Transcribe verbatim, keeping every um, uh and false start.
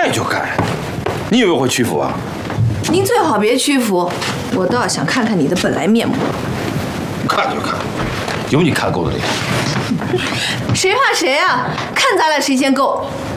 盖就盖，你以为我会屈服啊？ 您最好别屈服，我倒想看看你的本来面目。 看就看，有你看够的脸。 谁怕谁啊？看咱俩谁先够。